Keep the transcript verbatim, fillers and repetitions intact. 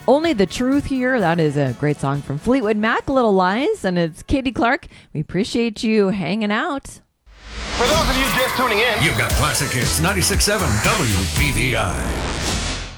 Only the Truth here. That is a great song from Fleetwood Mac, Little Lies, and it's Katie Clark. We appreciate you hanging out. For those of you just tuning in, you've got Classic Hits ninety-six point seven W B V I.